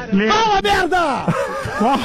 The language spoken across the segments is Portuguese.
Fala, merda! Qual?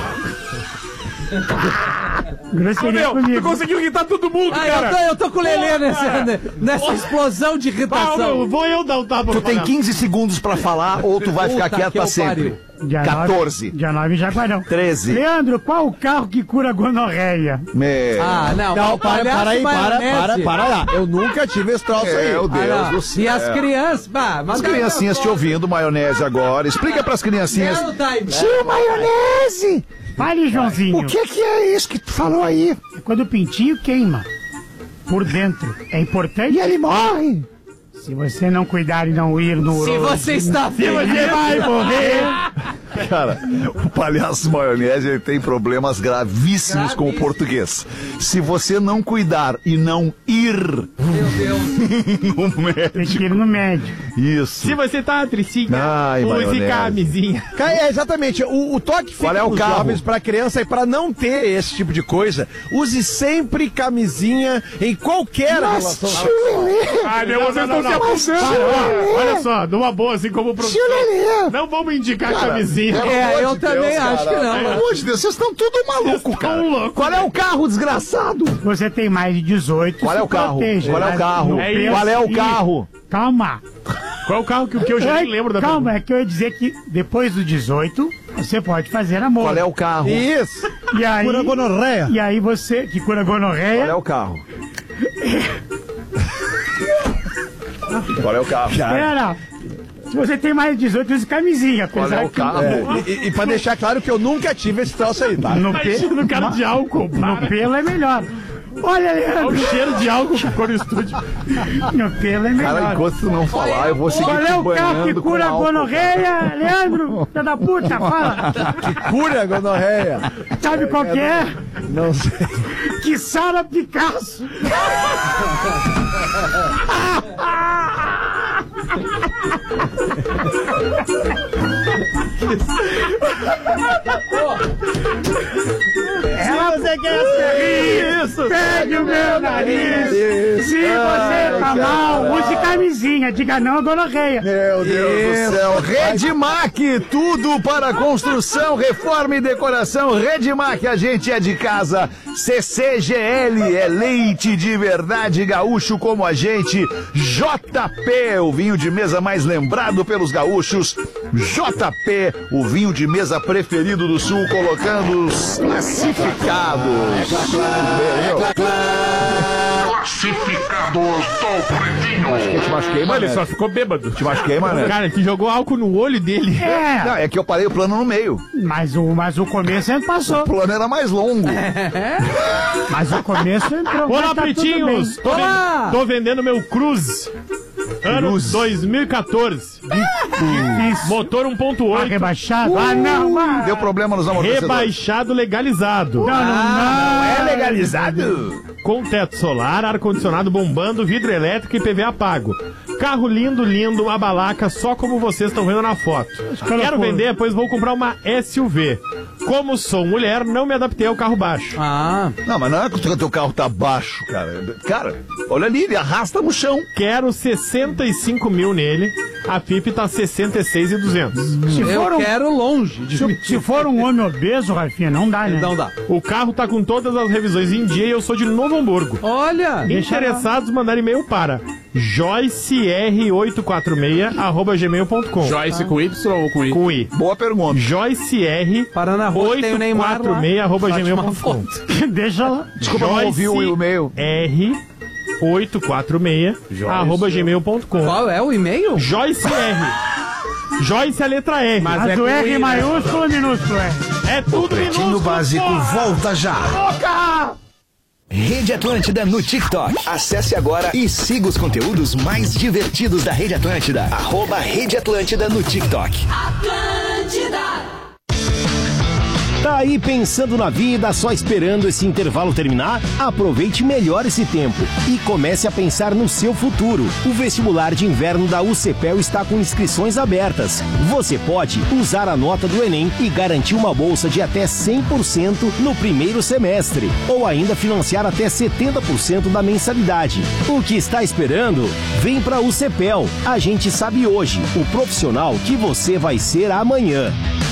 Grosseria comigo. Tu conseguiu irritar todo mundo, cara. Eu tô com o Lelê nessa explosão de irritação. Vou eu dar o tapa. Tu tem 15 segundos pra falar ou tu vai ficar quieto pra sempre. Dia 14. Dia 9 em Jaguarão. 13. Leandro, qual o carro que cura gonorreia? Não, para aí, para lá. Eu nunca tive esse troço aí. Meu Deus do céu. E as crianças? As criancinhas te ouvindo, maionese agora. Explica pras criancinhas. Tio Maionese! Fale, Joãozinho. O que é isso que tu falou aí? É quando o pintinho queima por dentro. É importante. E ele morre. Se você não cuidar e não ir no Se você está se você vai morrer. Cara, o palhaço maionese ele tem problemas gravíssimos com o português. Se você não cuidar e não ir no médico. Tem que ir no médico. Isso. Se você tá tricinha, use maionese. camisinha. Exatamente. O toque fica Qual é o pros carro? jovens pra criança e pra não ter esse tipo de coisa, use sempre camisinha em qualquer relação. Vocês estão se apontando. Olha só, numa boa, assim como o professor. Não vamos indicar camisinha. Eu também acho que não. Pelo amor de Deus, vocês estão tudo maluco, cara. Qual é o carro, desgraçado? Você tem mais de 18. Qual é o carro? Proteja, Qual é o carro? Qual é o carro? Calma. Qual é o carro que eu já nem lembro da Calma, é que eu ia dizer que depois do 18, você pode fazer amor. Qual é o carro? Isso. E aí, Cura gonorreia. E aí você, que cura gonorreia. Qual é o carro? Qual é o carro? Espera. Se você tem mais de 18, use camisinha. Qual é o carro? E pra deixar claro que eu nunca tive esse troço aí, tá? No Imagina o cara de álcool. No pelo é melhor. Olha, Olha Leandro. o cheiro de álcool que ficou no estúdio. No pelo é melhor. Cara, enquanto tu não falar, eu vou seguir Qual é o carro que banhando cura com álcool, gonorreia, Leandro? Filho da puta, fala. Cura gonorreia. Sabe qual que é? Não sei. Que Sara Picasso. Se você quer ser isso, pegue o meu nariz. Se você tá mal, use camisinha. Diga não a gonorreia. Meu Deus do céu. Redmac, tudo para construção, reforma e decoração. Redmac, a gente é de casa. CCGL é leite de verdade, gaúcho como a gente. JP, o vinho de mesa mais lembrado pelos gaúchos. JP, o vinho de mesa preferido do Sul, colocando os classificados. Classificados do Pretinho. Te machuquei, Mas mano. ele só ficou bêbado. Te machuquei, mano. Cara, que jogou álcool no olho dele. Não, é que eu parei o plano no meio. Mas o começo ele passou. O plano era mais longo. Mas o começo entrou. Olá, mas tá tudo pretinhos! bem. Tô vendendo meu Cruze. Ano 2014. Motor 1.8. Rebaixado? Não, mano. Deu problema nos amortecedores. Rebaixado legalizado. Não é legalizado. Com teto solar, ar-condicionado bombando, vidro elétrico e PVA pago. Carro lindo, uma balaca, só como vocês estão vendo na foto. Quero vender, pois vou comprar uma SUV. Como sou mulher, não me adaptei ao carro baixo. Não, mas não é que o teu carro tá baixo, cara. Cara, olha ali, ele arrasta no chão. Quero 65 mil nele. A FIP tá 66.200. Eu quero longe. Se for um homem obeso, Rafinha, não dá, né? Não dá. O carro tá com todas as revisões em dia e eu sou de Novo Hamburgo. Olha. Interessados, mandar e-mail para joycr846@gmail.com. Joyce com Y ou com I? Com I. Boa pergunta. Parando na rua, tem o Neymar lá. 846@gmail.com. Deixa lá. Desculpa, não ouvi o e-mail. R846@gmail.com. Qual é o e-mail? Joyce R. Joyce é a letra R. Mas o R maiúsculo ou minúsculo R? É tudo Pretinho minúsculo, Básico porra. volta já. Rede Atlântida no TikTok. Acesse agora e siga os conteúdos mais divertidos da Rede Atlântida. @Rede Atlântida no TikTok. Tá aí pensando na vida, só esperando esse intervalo terminar? Aproveite melhor esse tempo e comece a pensar no seu futuro. O vestibular de inverno da UCPEL está com inscrições abertas. Você pode usar a nota do Enem e garantir uma bolsa de até 100% no primeiro semestre, ou ainda financiar até 70% da mensalidade. O que está esperando? Vem pra UCPEL. A gente sabe hoje o profissional que você vai ser amanhã.